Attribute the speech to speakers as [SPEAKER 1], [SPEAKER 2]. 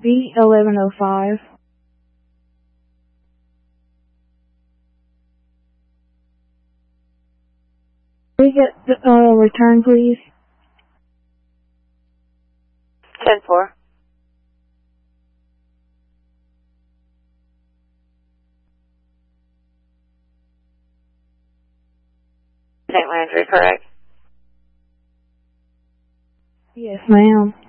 [SPEAKER 1] B1105. Can we get the return, please?
[SPEAKER 2] 10-4. St. Landry, correct?
[SPEAKER 1] Yes, ma'am.